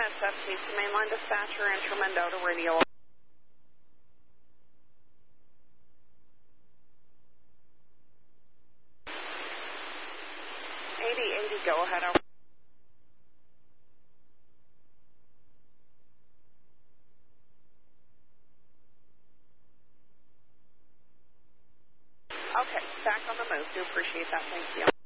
it's FTC mainline dispatcher, enter Mendota radio. 8080, go ahead. Over. Okay, back on the move. Do appreciate that. Thank you.